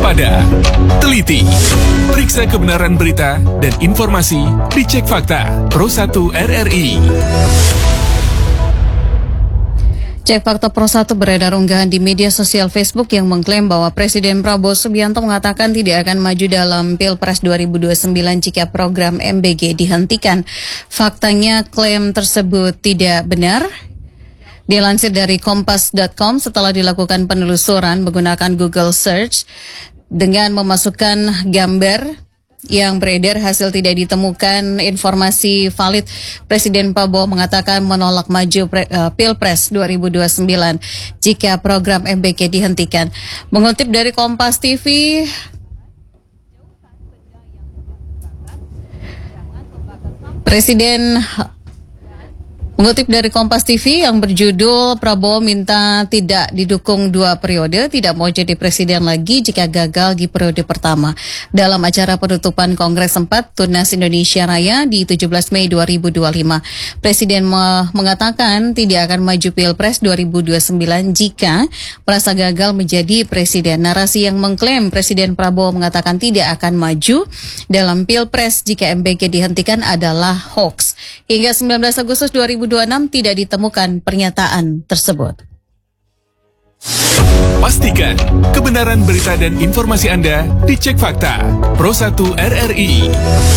waspada, teliti, periksa kebenaran berita dan informasi, dicek fakta. Pro 1 RRI. Cek Fakta Pro 1 beredar unggahan di media sosial Facebook yang mengklaim bahwa Presiden Prabowo Subianto mengatakan tidak akan maju dalam Pilpres 2029 jika program MBG dihentikan. Faktanya klaim tersebut tidak benar. Dilansir dari kompas.com setelah dilakukan penelusuran menggunakan Google Search dengan memasukkan gambar yang beredar, hasil tidak ditemukan informasi valid. Presiden Prabowo mengatakan menolak maju Pilpres 2029 jika program MBG dihentikan. Mengutip dari Kompas TV, Mengutip dari Kompas TV yang berjudul Prabowo minta tidak didukung 2 periode, tidak mau jadi presiden lagi jika gagal di periode pertama. Dalam acara penutupan Kongres 4 Tunas Indonesia Raya di 17 Mei 2025, Presiden mengatakan tidak akan maju Pilpres 2029 jika merasa gagal menjadi presiden. Narasi yang mengklaim Presiden Prabowo mengatakan tidak akan maju dalam Pilpres jika MBG dihentikan adalah hoax. Hingga 19 Agustus 2026 tidak ditemukan pernyataan tersebut. Pastikan kebenaran berita dan informasi Anda dicek fakta. Pro 1 RRI.